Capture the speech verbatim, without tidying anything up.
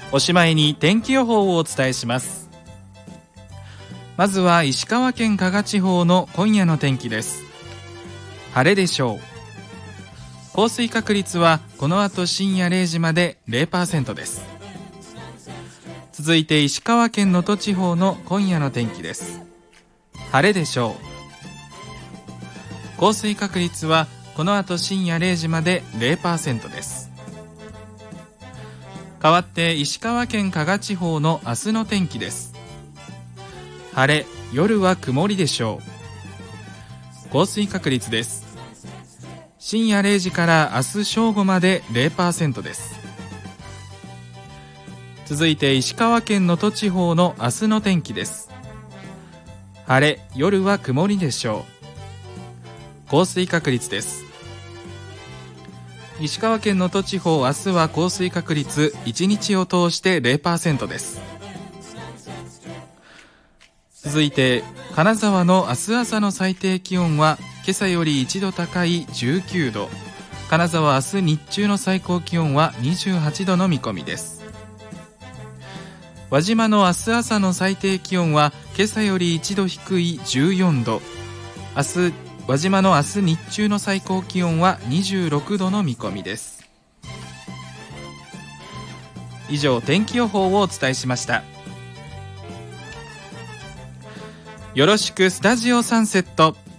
おしまいに天気予報をお伝えします。まずは石川県加賀地方の今夜の天気です。晴れでしょう。降水確率はこの後深夜れいじまで ゼロパーセント です。続いて石川県能登地方の今夜の天気です。晴れでしょう。降水確率はこの後深夜れいじまで ゼロパーセント です。代わって石川県加賀地方の明日の天気です。晴れ、夜は曇りでしょう。降水確率です。深夜れいじから明日正午まで ゼロパーセント です。続いて石川県能登地方の明日の天気です。晴れ、夜は曇りでしょう。降水確率です。石川県能登地方、明日は降水確率いちにちを通して ゼロパーセント です。続いて金沢の明日朝の最低気温は今朝よりいちど高いじゅうきゅうど、金沢明日日中の最高気温はにじゅうはちどの見込みです。輪島の明日朝の最低気温は今朝よりいちど低いじゅうよんど、明日輪島の明日日中の最高気温はにじゅうろくどの見込みです。以上、天気予報をお伝えしました。よろしくスタジオサンセット。